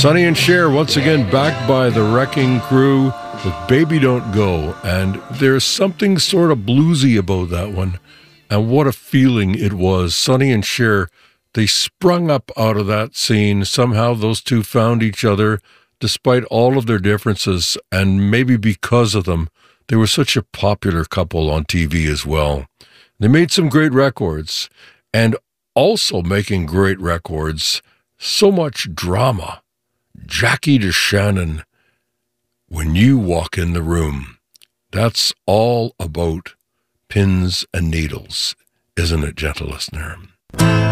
Sonny and Cher once again back by the Wrecking Crew with Baby Don't Go. And there's something sort of bluesy about that one. And what a feeling it was. Sonny and Cher, they sprung up out of that scene. Somehow those two found each other despite all of their differences. And maybe because of them, they were such a popular couple on TV as well. They made some great records. And also making great records, so much drama. Jackie DeShannon, When You Walk in the Room. That's all about pins and needles, isn't it, gentle listener?